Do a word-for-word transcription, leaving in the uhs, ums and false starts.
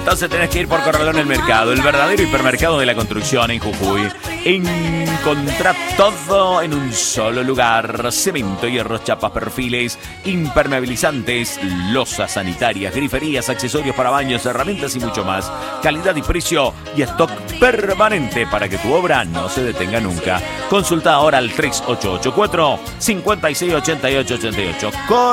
Entonces tenés que ir por Corralón El Mercado, el verdadero hipermercado de la construcción en Jujuy. Encontrá todo en un solo lugar: cemento, hierros, chapas, perfiles, impermeabilizantes, losas sanitarias, griferías, accesorios para baños, herramientas y mucho más. Calidad y precio y stock permanente para que tu obra no se detenga nunca. Consulta ahora al tres ocho ocho cuatro, cinco seis ocho ocho ocho ocho.